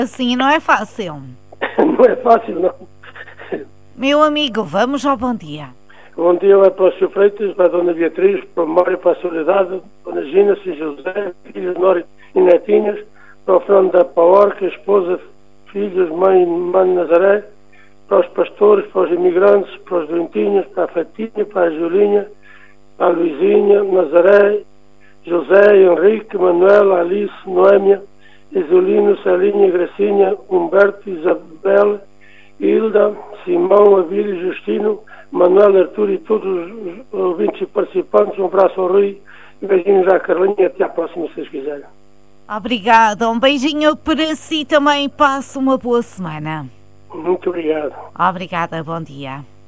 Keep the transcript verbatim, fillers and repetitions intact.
Assim não é fácil. Não é fácil, não. Meu amigo, vamos ao bom dia. Bom dia é para o senhor Freitas, para a Dona Beatriz, para a Memória, para a Soledade, Dona Gina, São José, filhos, Nora e netinhas, para o Fernando da Paorca, esposa, filhos, mãe e mãe Nazaré, para os pastores, para os imigrantes, para os doentinhos, para a Fatinha, para a Julinha, para a Luizinha, Nazaré, José, Henrique, Manuela, Alice, Noémia, Isolino, Celinha, Gracinha, Humberto, Isabel, Hilda, Simão, Abílio, Justino, Manuel, Artur e todos os ouvintes e participantes. Um abraço ao Rui e beijinhos à Carlinha e até à próxima, se vocês quiserem. Obrigada, um beijinho para si também. Passe uma boa semana. Muito obrigado. Obrigada, bom dia.